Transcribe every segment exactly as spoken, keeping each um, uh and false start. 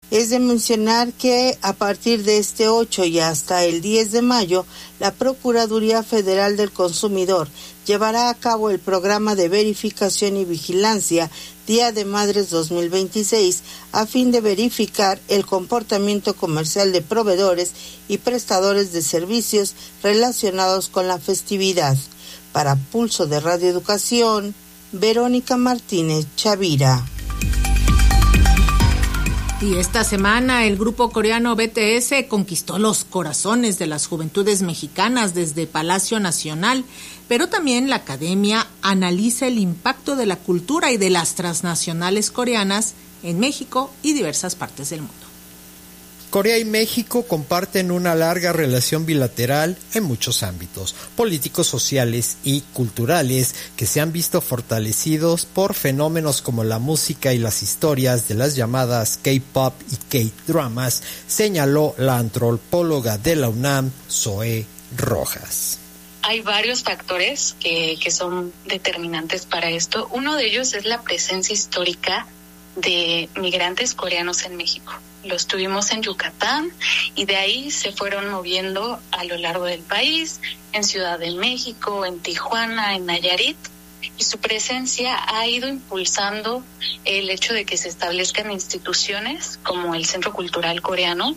Es de mencionar que a partir de este ocho y hasta el diez de mayo, la Procuraduría Federal del Consumidor llevará a cabo el programa de verificación y vigilancia Día de Madres dos mil veintiséis a fin de verificar el comportamiento comercial de proveedores y prestadores de servicios relacionados con la festividad. Para Pulso de Radio Educación, Verónica Martínez Chavira. Y esta semana el grupo coreano B T S conquistó los corazones de las juventudes mexicanas desde Palacio Nacional, pero también la academia analiza el impacto de la cultura y de las transnacionales coreanas en México y diversas partes del mundo. Corea y México comparten una larga relación bilateral en muchos ámbitos, políticos, sociales y culturales, que se han visto fortalecidos por fenómenos como la música y las historias de las llamadas K-pop y K-dramas, señaló la antropóloga de la UNAM, Zoe Rojas. Hay varios factores que, que son determinantes para esto. Uno de ellos es la presencia histórica de migrantes coreanos en México. Los tuvimos en Yucatán y de ahí se fueron moviendo a lo largo del país, en Ciudad de México, en Tijuana, en Nayarit, y su presencia ha ido impulsando el hecho de que se establezcan instituciones como el Centro Cultural Coreano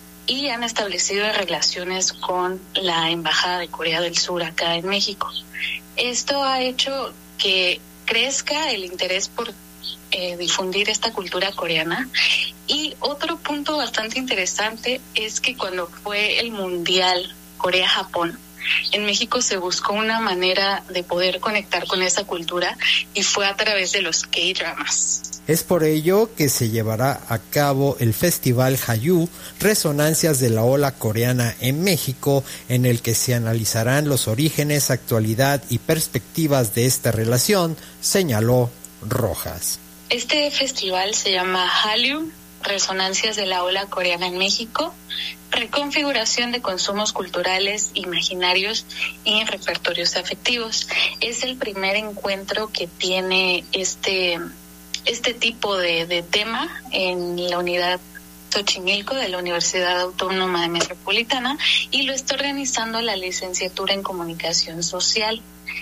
y han establecido relaciones con la Embajada de Corea del Sur acá en México. Esto ha hecho que crezca el interés por Eh, difundir esta cultura coreana. Y otro punto bastante interesante es que cuando fue el Mundial Corea-Japón, en México se buscó una manera de poder conectar con esa cultura y fue a través de los K-dramas. Es por ello que se llevará a cabo el Festival Hallyu, Resonancias de la Ola Coreana en México, en el que se analizarán los orígenes, actualidad y perspectivas de esta relación, señaló Rojas. Este festival se llama Hallyu, Resonancias de la Ola Coreana en México, reconfiguración de consumos culturales, imaginarios y en repertorios afectivos. Es el primer encuentro que tiene este, este tipo de, de tema en la unidad Xochimilco de la Universidad Autónoma Metropolitana y lo está organizando la licenciatura en Comunicación Social.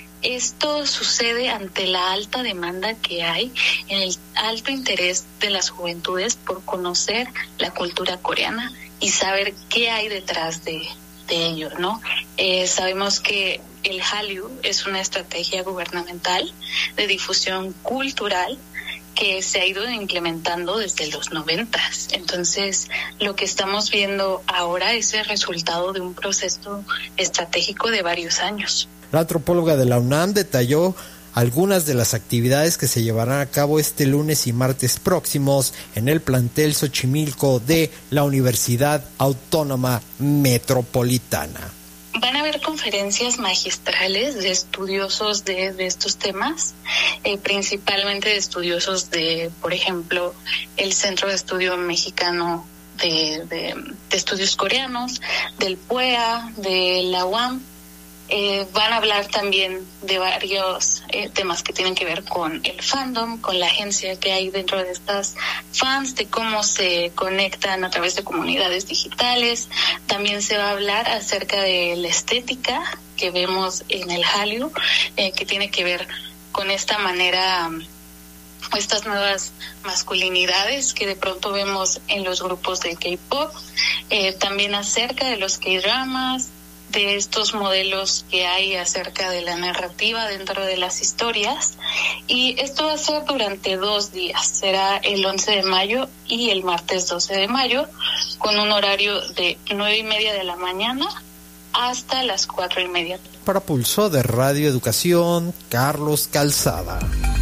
Esto sucede ante la alta demanda que hay, en el alto interés de las juventudes por conocer la cultura coreana y saber qué hay detrás de, de ello, ¿no? Eh, sabemos que el Hallyu es una estrategia gubernamental de difusión cultural que se ha ido implementando desde los noventas. Entonces, lo que estamos viendo ahora es el resultado de un proceso estratégico de varios años. La antropóloga de la UNAM detalló algunas de las actividades que se llevarán a cabo este lunes y martes próximos en el plantel Xochimilco de la Universidad Autónoma Metropolitana. Van a haber conferencias magistrales de estudiosos de, de estos temas, eh, principalmente de estudiosos de, por ejemplo, el Centro de Estudio Mexicano de, de, de Estudios Coreanos, del P U E A, de la U A M. Eh, van a hablar también de varios eh, temas que tienen que ver con el fandom, con la agencia que hay dentro de estas fans, de cómo se conectan a través de comunidades digitales. También se va a hablar acerca de la estética que vemos en el Hallyu, eh, que tiene que ver con esta manera, estas nuevas masculinidades que de pronto vemos en los grupos de K-pop, eh, también acerca de los K-dramas, de estos modelos que hay acerca de la narrativa dentro de las historias. Y esto va a ser durante dos días, será el once de mayo y el martes doce de mayo, con un horario de nueve y media de la mañana hasta las cuatro y media. Para Pulso de Radio Educación, Carlos Calzada.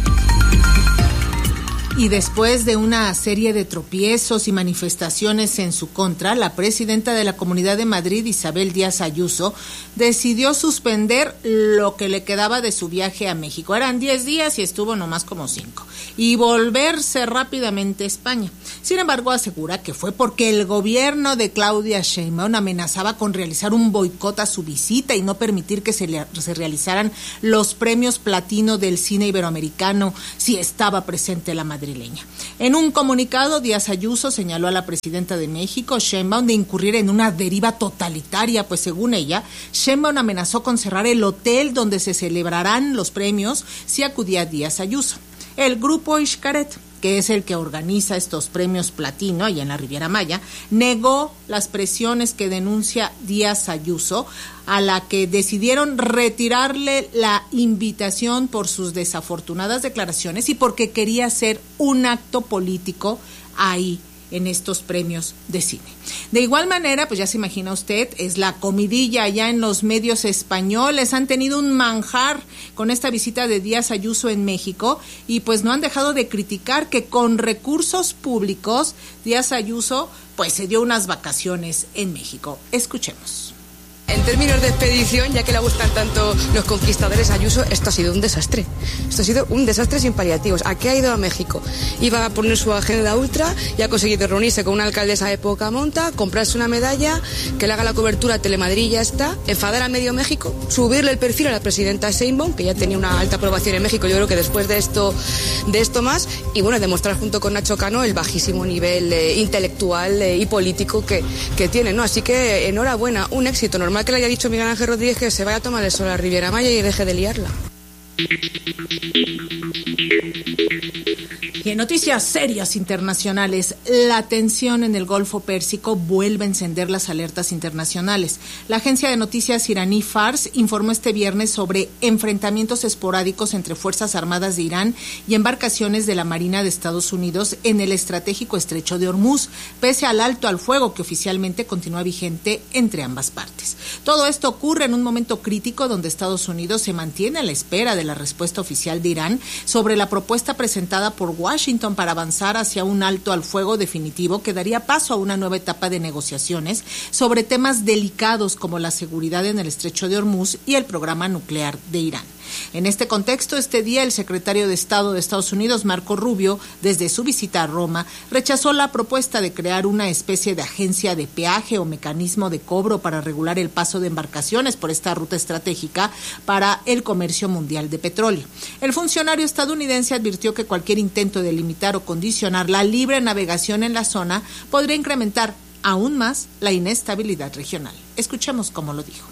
Y después de una serie de tropiezos y manifestaciones en su contra, la presidenta de la Comunidad de Madrid, Isabel Díaz Ayuso, decidió suspender lo que le quedaba de su viaje a México. Eran diez días y estuvo nomás como cinco. Y volverse rápidamente a España. Sin embargo, asegura que fue porque el gobierno de Claudia Sheinbaum amenazaba con realizar un boicot a su visita y no permitir que se, le, se realizaran los premios platino del cine iberoamericano si estaba presente la Madrid. madrileña. En un comunicado, Díaz Ayuso señaló a la presidenta de México, Sheinbaum, de incurrir en una deriva totalitaria, pues según ella, Sheinbaum amenazó con cerrar el hotel donde se celebrarán los premios si acudía Díaz Ayuso. El grupo Xcaret, que es el que organiza estos premios platino allá en la Riviera Maya, negó las presiones que denuncia Díaz Ayuso, a la que decidieron retirarle la invitación por sus desafortunadas declaraciones y porque quería hacer un acto político ahí en estos premios de cine. De igual manera, pues ya se imagina usted, es la comidilla allá en los medios españoles, han tenido un manjar con esta visita de Díaz Ayuso en México y pues no han dejado de criticar que con recursos públicos Díaz Ayuso pues se dio unas vacaciones en México. Escuchemos. En términos de expedición, ya que le gustan tanto los conquistadores a Ayuso, esto ha sido un desastre. Esto ha sido un desastre sin paliativos. ¿A qué ha ido a México? Iba a poner su agenda ultra y ha conseguido reunirse con una alcaldesa de poca monta, comprarse una medalla, que le haga la cobertura a Telemadrid y ya está, enfadar a medio México, subirle el perfil a la presidenta Sheinbaum, que ya tenía una alta aprobación en México, yo creo que después de esto, de esto más, y bueno, demostrar junto con Nacho Cano el bajísimo nivel eh, intelectual eh, y político que, que tiene, ¿no? Así que enhorabuena, un éxito normal. Que le haya dicho Miguel Ángel Rodríguez que se vaya a tomar el sol a la Riviera Maya y deje de liarla. Y en noticias serias internacionales, la tensión en el Golfo Pérsico vuelve a encender las alertas internacionales. La agencia de noticias iraní Fars informó este viernes sobre enfrentamientos esporádicos entre Fuerzas Armadas de Irán y embarcaciones de la Marina de Estados Unidos en el estratégico estrecho de Hormuz, pese al alto al fuego que oficialmente continúa vigente entre ambas partes. Todo esto ocurre en un momento crítico donde Estados Unidos se mantiene a la espera de la respuesta oficial de Irán sobre la propuesta presentada por Washington Washington para avanzar hacia un alto al fuego definitivo que daría paso a una nueva etapa de negociaciones sobre temas delicados como la seguridad en el estrecho de Hormuz y el programa nuclear de Irán. En este contexto, este día el secretario de Estado de Estados Unidos, Marco Rubio, desde su visita a Roma, rechazó la propuesta de crear una especie de agencia de peaje o mecanismo de cobro para regular el paso de embarcaciones por esta ruta estratégica para el comercio mundial de petróleo. El funcionario estadounidense advirtió que cualquier intento de limitar o condicionar la libre navegación en la zona podría incrementar aún más la inestabilidad regional. Escuchemos cómo lo dijo.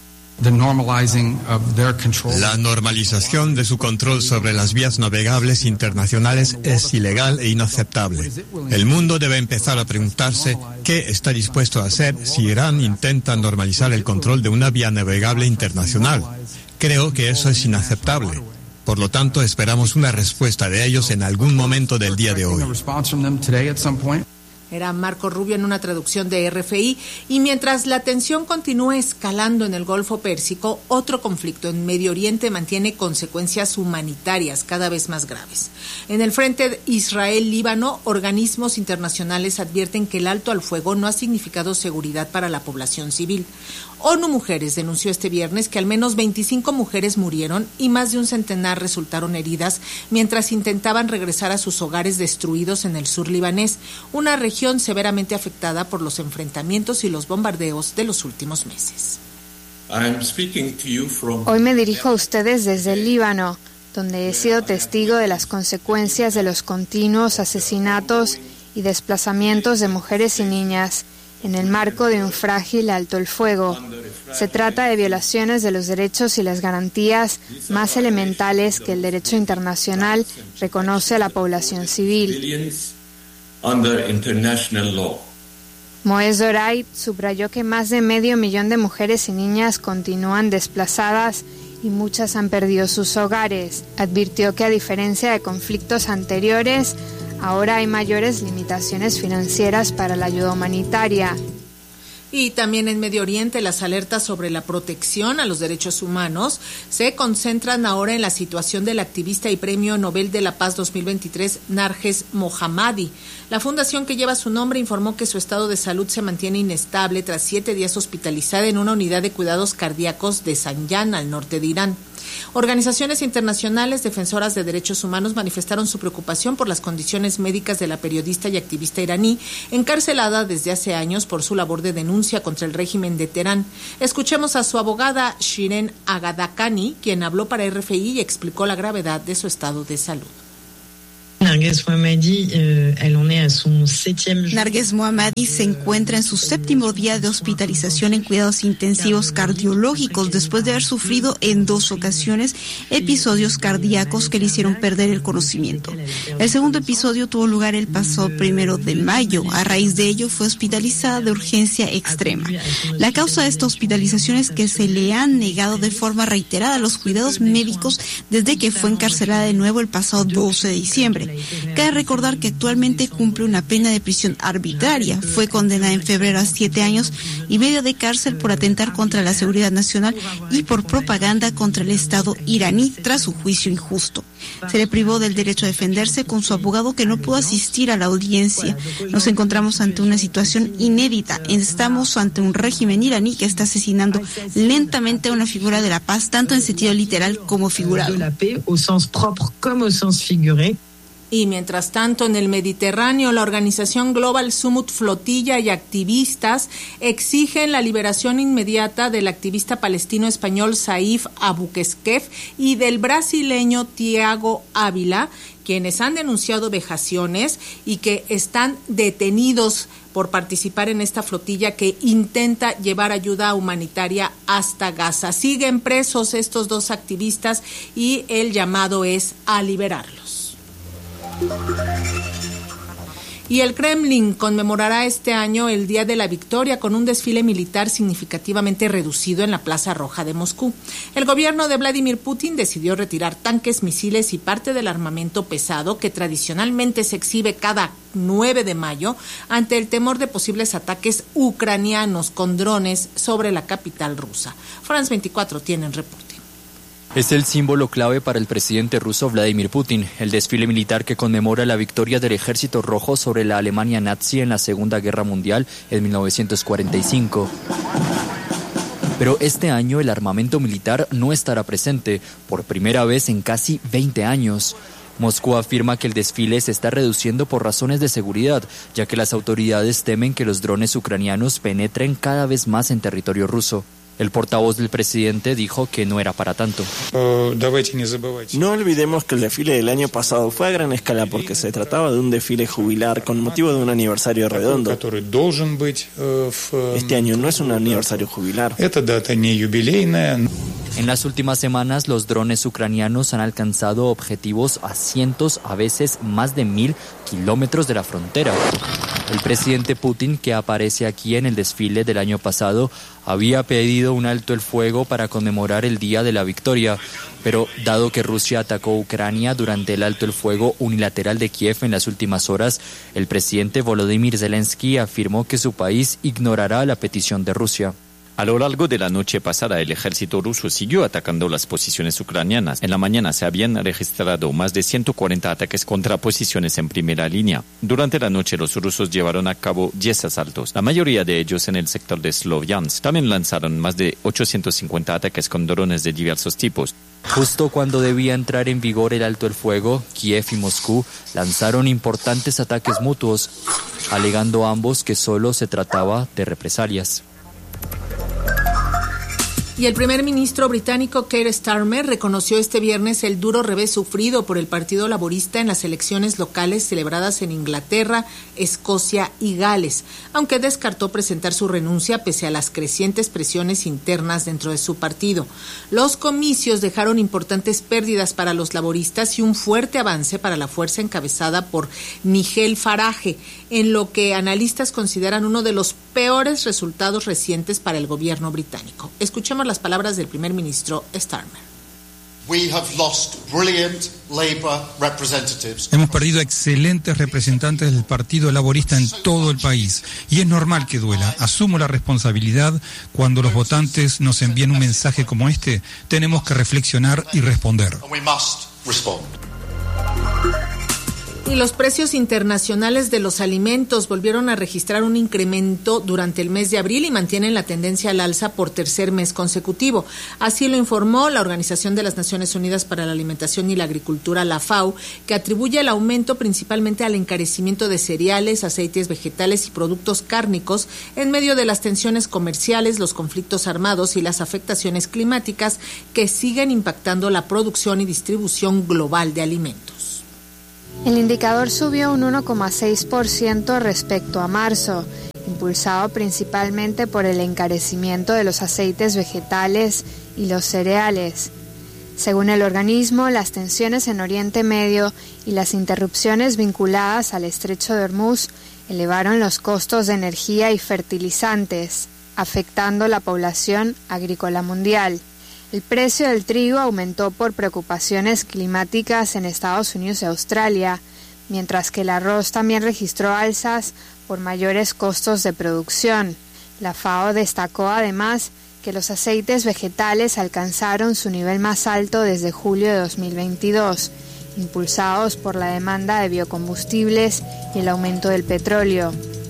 La normalización de su control sobre las vías navegables internacionales es ilegal e inaceptable. El mundo debe empezar a preguntarse qué está dispuesto a hacer si Irán intenta normalizar el control de una vía navegable internacional. Creo que eso es inaceptable. Por lo tanto, esperamos una respuesta de ellos en algún momento del día de hoy. Era Marco Rubio en una traducción de R F I. Y mientras la tensión continúa escalando en el Golfo Pérsico, otro conflicto en Medio Oriente mantiene consecuencias humanitarias cada vez más graves. En el frente Israel-Líbano, organismos internacionales advierten que el alto al fuego no ha significado seguridad para la población civil. ONU Mujeres denunció este viernes que al menos veinticinco mujeres murieron y más de un centenar resultaron heridas mientras intentaban regresar a sus hogares destruidos en el sur libanés, una región severamente afectada por los enfrentamientos y los bombardeos de los últimos meses. Hoy me dirijo a ustedes desde el Líbano, donde he sido testigo de las consecuencias de los continuos asesinatos y desplazamientos de mujeres y niñas en el marco de un frágil alto el fuego. Se trata de violaciones de los derechos y las garantías más elementales que el derecho internacional reconoce a la población civil. Moez Zorait subrayó que más de medio millón de mujeres y niñas continúan desplazadas y muchas han perdido sus hogares. Advirtió que a diferencia de conflictos anteriores, ahora hay mayores limitaciones financieras para la ayuda humanitaria. Y también en Medio Oriente las alertas sobre la protección a los derechos humanos se concentran ahora en la situación del activista y Premio Nobel de la Paz dos mil veintitrés Narges Mohammadi. La fundación que lleva su nombre informó que su estado de salud se mantiene inestable tras siete días hospitalizada en una unidad de cuidados cardíacos de Zanjan, al norte de Irán. Organizaciones internacionales defensoras de derechos humanos manifestaron su preocupación por las condiciones médicas de la periodista y activista iraní, encarcelada desde hace años por su labor de denuncia contra el régimen de Teherán. Escuchemos a su abogada Shirin Agadakani, quien habló para R F I y explicó la gravedad de su estado de salud. Narges Mohammadi, eh, elle en est a son septième jour. Narges Mohammadi se encuentra en su séptimo día de hospitalización en cuidados intensivos cardiológicos después de haber sufrido en dos ocasiones episodios cardíacos que le hicieron perder el conocimiento. El segundo episodio tuvo lugar el pasado primero de mayo. A raíz de ello fue hospitalizada de urgencia extrema. La causa de esta hospitalización es que se le han negado de forma reiterada los cuidados médicos desde que fue encarcelada de nuevo el pasado doce de diciembre. Cabe recordar que actualmente cumple una pena de prisión arbitraria. Fue condenada en febrero a siete años y medio de cárcel por atentar contra la seguridad nacional y por propaganda contra el Estado iraní tras su juicio injusto. Se le privó del derecho a defenderse con su abogado, que no pudo asistir a la audiencia. Nos encontramos ante una situación inédita. Estamos ante un régimen iraní que está asesinando lentamente a una figura de la paz, tanto en sentido literal como figurado. Y mientras tanto, en el Mediterráneo, la organización Global Summit Flotilla y activistas exigen la liberación inmediata del activista palestino español Saif Abuquesquef y del brasileño Tiago Ávila, quienes han denunciado vejaciones y que están detenidos por participar en esta flotilla que intenta llevar ayuda humanitaria hasta Gaza. Siguen presos estos dos activistas y el llamado es a liberarlos. Y el Kremlin conmemorará este año el Día de la Victoria con un desfile militar significativamente reducido en la Plaza Roja de Moscú. El gobierno de Vladimir Putin decidió retirar tanques, misiles y parte del armamento pesado que tradicionalmente se exhibe cada nueve de mayo ante el temor de posibles ataques ucranianos con drones sobre la capital rusa. France veinticuatro tiene el reporte. Es el símbolo clave para el presidente ruso Vladimir Putin, el desfile militar que conmemora la victoria del Ejército Rojo sobre la Alemania nazi en la Segunda Guerra Mundial en mil novecientos cuarenta y cinco. Pero este año el armamento militar no estará presente, por primera vez en casi veinte años. Moscú afirma que el desfile se está reduciendo por razones de seguridad, ya que las autoridades temen que los drones ucranianos penetren cada vez más en territorio ruso. El portavoz del presidente dijo que no era para tanto. No olvidemos que el desfile del año pasado fue a gran escala porque se trataba de un desfile jubilar con motivo de un aniversario redondo. Este año no es un aniversario jubilar. En las últimas semanas, los drones ucranianos han alcanzado objetivos a cientos, a veces más de mil kilómetros de la frontera. El presidente Putin, que aparece aquí en el desfile del año pasado, había pedido un alto el fuego para conmemorar el Día de la Victoria, pero dado que Rusia atacó Ucrania durante el alto el fuego unilateral de Kiev en las últimas horas, el presidente Volodymyr Zelensky afirmó que su país ignorará la petición de Rusia. A lo largo de la noche pasada, el ejército ruso siguió atacando las posiciones ucranianas. En la mañana se habían registrado más de ciento cuarenta ataques contra posiciones en primera línea. Durante la noche, los rusos llevaron a cabo diez asaltos, la mayoría de ellos en el sector de Sloviansk. También lanzaron más de ochocientos cincuenta ataques con drones de diversos tipos. Justo cuando debía entrar en vigor el alto el fuego, Kiev y Moscú lanzaron importantes ataques mutuos, alegando ambos que solo se trataba de represalias. Y el primer ministro británico Keir Starmer reconoció este viernes el duro revés sufrido por el Partido Laborista en las elecciones locales celebradas en Inglaterra, Escocia y Gales, aunque descartó presentar su renuncia pese a las crecientes presiones internas dentro de su partido. Los comicios dejaron importantes pérdidas para los laboristas y un fuerte avance para la fuerza encabezada por Nigel Farage, en lo que analistas consideran uno de los peores resultados recientes para el gobierno británico. Escuchemos las palabras del primer ministro Starmer. Hemos perdido excelentes representantes del Partido Laborista en todo el país y es normal que duela. Asumo la responsabilidad. Cuando los votantes nos envíen un mensaje como este, tenemos que reflexionar y responder. Y los precios internacionales de los alimentos volvieron a registrar un incremento durante el mes de abril y mantienen la tendencia al alza por tercer mes consecutivo. Así lo informó la Organización de las Naciones Unidas para la Alimentación y la Agricultura, la FAO, que atribuye el aumento principalmente al encarecimiento de cereales, aceites vegetales y productos cárnicos en medio de las tensiones comerciales, los conflictos armados y las afectaciones climáticas que siguen impactando la producción y distribución global de alimentos. El indicador subió un uno coma seis por ciento respecto a marzo, impulsado principalmente por el encarecimiento de los aceites vegetales y los cereales. Según el organismo, las tensiones en Oriente Medio y las interrupciones vinculadas al estrecho de Hormuz elevaron los costos de energía y fertilizantes, afectando la población agrícola mundial. El precio del trigo aumentó por preocupaciones climáticas en Estados Unidos y Australia, mientras que el arroz también registró alzas por mayores costos de producción. La FAO destacó además que los aceites vegetales alcanzaron su nivel más alto desde julio de dos mil veintidós, impulsados por la demanda de biocombustibles y el aumento del petróleo.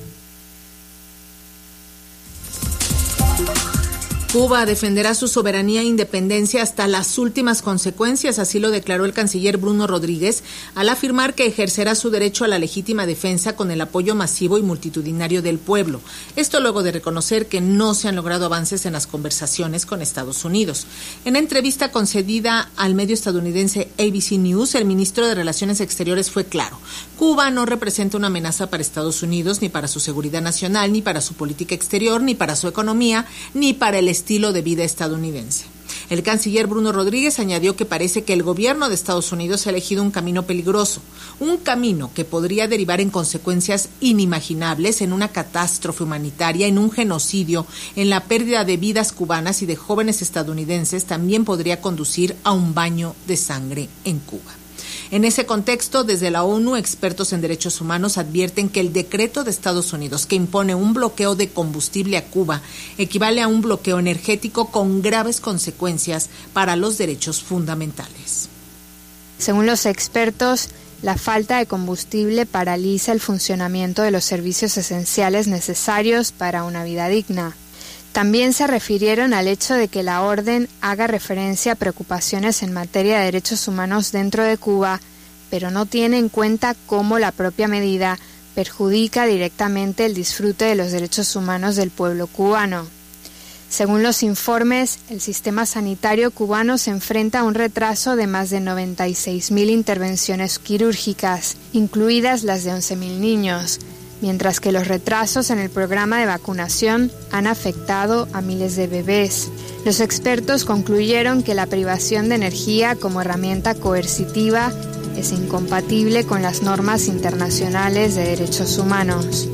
Cuba defenderá su soberanía e independencia hasta las últimas consecuencias, así lo declaró el canciller Bruno Rodríguez al afirmar que ejercerá su derecho a la legítima defensa con el apoyo masivo y multitudinario del pueblo. Esto luego de reconocer que no se han logrado avances en las conversaciones con Estados Unidos. En entrevista concedida al medio estadounidense A B C News, el ministro de Relaciones Exteriores fue claro: Cuba no representa una amenaza para Estados Unidos, ni para su seguridad nacional, ni para su política exterior, ni para su economía, ni para el estilo de vida estadounidense. El canciller Bruno Rodríguez añadió que parece que el gobierno de Estados Unidos ha elegido un camino peligroso, un camino que podría derivar en consecuencias inimaginables, en una catástrofe humanitaria, en un genocidio, en la pérdida de vidas cubanas y de jóvenes estadounidenses. También podría conducir a un baño de sangre en Cuba. En ese contexto, desde la ONU, expertos en derechos humanos advierten que el decreto de Estados Unidos que impone un bloqueo de combustible a Cuba equivale a un bloqueo energético con graves consecuencias para los derechos fundamentales. Según los expertos, la falta de combustible paraliza el funcionamiento de los servicios esenciales necesarios para una vida digna. También se refirieron al hecho de que la orden haga referencia a preocupaciones en materia de derechos humanos dentro de Cuba, pero no tiene en cuenta cómo la propia medida perjudica directamente el disfrute de los derechos humanos del pueblo cubano. Según los informes, el sistema sanitario cubano se enfrenta a un retraso de más de noventa y seis mil intervenciones quirúrgicas, incluidas las de once mil niños, mientras que los retrasos en el programa de vacunación han afectado a miles de bebés. Los expertos concluyeron que la privación de energía como herramienta coercitiva es incompatible con las normas internacionales de derechos humanos.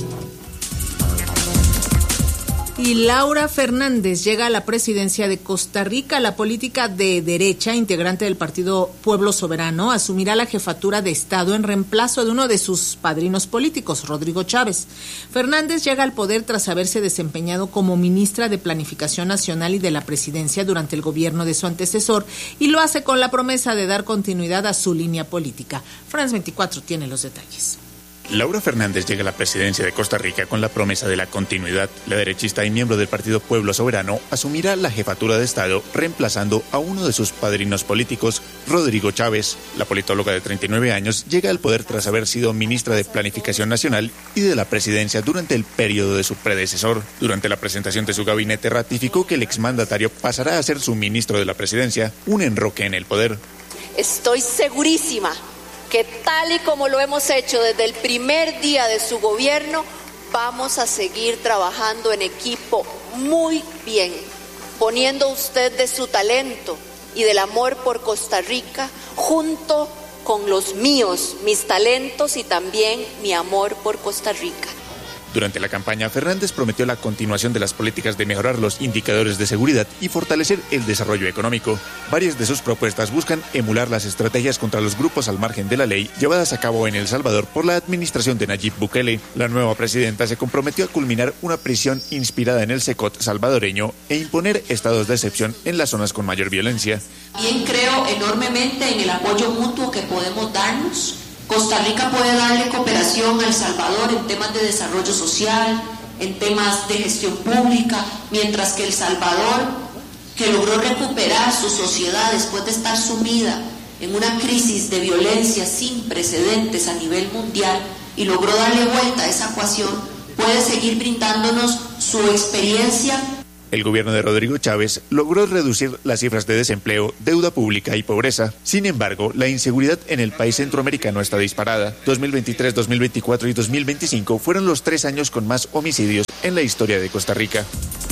Y Laura Fernández llega a la presidencia de Costa Rica. La política de derecha, integrante del partido Pueblo Soberano, asumirá la jefatura de Estado en reemplazo de uno de sus padrinos políticos, Rodrigo Chávez. Fernández llega al poder tras haberse desempeñado como ministra de Planificación Nacional y de la Presidencia durante el gobierno de su antecesor, y lo hace con la promesa de dar continuidad a su línea política. France veinticuatro tiene los detalles. Laura Fernández llega a la presidencia de Costa Rica con la promesa de la continuidad. La derechista y miembro del partido Pueblo Soberano asumirá la jefatura de Estado reemplazando a uno de sus padrinos políticos, Rodrigo Chávez. La politóloga de treinta y nueve años llega al poder tras haber sido ministra de Planificación Nacional y de la Presidencia durante el periodo de su predecesor. Durante la presentación de su gabinete ratificó que el exmandatario pasará a ser su ministro de la Presidencia, un enroque en el poder. Estoy segurísima que tal y como lo hemos hecho desde el primer día de su gobierno, vamos a seguir trabajando en equipo muy bien, poniendo usted de su talento y del amor por Costa Rica junto con los míos, mis talentos y también mi amor por Costa Rica. Durante la campaña, Fernández prometió la continuación de las políticas de mejorar los indicadores de seguridad y fortalecer el desarrollo económico. Varias de sus propuestas buscan emular las estrategias contra los grupos al margen de la ley llevadas a cabo en El Salvador por la administración de Nayib Bukele. La nueva presidenta se comprometió a culminar una prisión inspirada en el Secot salvadoreño e imponer estados de excepción en las zonas con mayor violencia. Bien, creo enormemente en el apoyo mutuo que podemos darnos. Costa Rica puede darle cooperación a El Salvador en temas de desarrollo social, en temas de gestión pública, mientras que El Salvador, que logró recuperar su sociedad después de estar sumida en una crisis de violencia sin precedentes a nivel mundial y logró darle vuelta a esa ecuación, puede seguir brindándonos su experiencia. El gobierno de Rodrigo Chávez logró reducir las cifras de desempleo, deuda pública y pobreza. Sin embargo, la inseguridad en el país centroamericano está disparada. dos mil veintitrés, dos mil veinticuatro y dos mil veinticinco fueron los tres años con más homicidios en la historia de Costa Rica.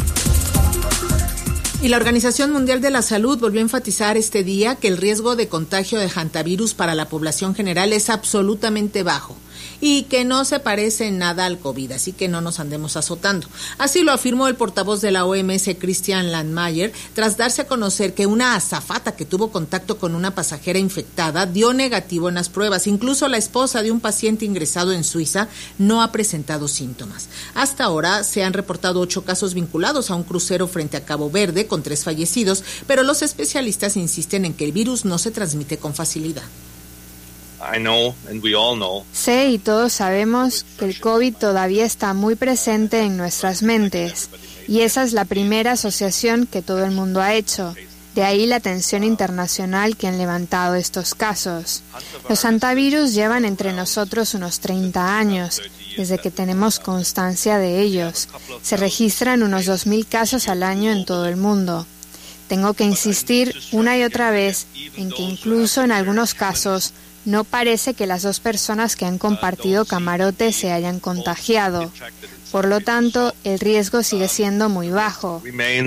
Y la Organización Mundial de la Salud volvió a enfatizar este día que el riesgo de contagio de hantavirus para la población general es absolutamente bajo y que no se parece en nada al COVID, así que no nos andemos azotando. Así lo afirmó el portavoz de la O M S, Christian Landmayer, tras darse a conocer que una azafata que tuvo contacto con una pasajera infectada dio negativo en las pruebas. Incluso la esposa de un paciente ingresado en Suiza no ha presentado síntomas. Hasta ahora se han reportado ocho casos vinculados a un crucero frente a Cabo Verde, con tres fallecidos, pero los especialistas insisten en que el virus no se transmite con facilidad. I know, and we all know. Sé y todos sabemos que el COVID todavía está muy presente en nuestras mentes, y esa es la primera asociación que todo el mundo ha hecho. De ahí la atención internacional que han levantado estos casos. Los hantavirus llevan entre nosotros unos treinta años, desde que tenemos constancia de ellos. Se registran unos dos mil casos al año en todo el mundo. Tengo que insistir una y otra vez en que incluso en algunos casos no parece que las dos personas que han compartido camarote se hayan contagiado. Por lo tanto, el riesgo sigue siendo muy bajo.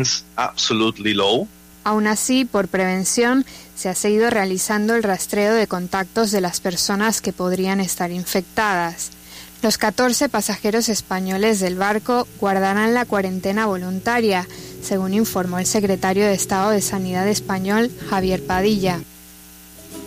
Aún así, por prevención, se ha seguido realizando el rastreo de contactos de las personas que podrían estar infectadas. Los catorce pasajeros españoles del barco guardarán la cuarentena voluntaria, según informó el secretario de Estado de Sanidad español, Javier Padilla.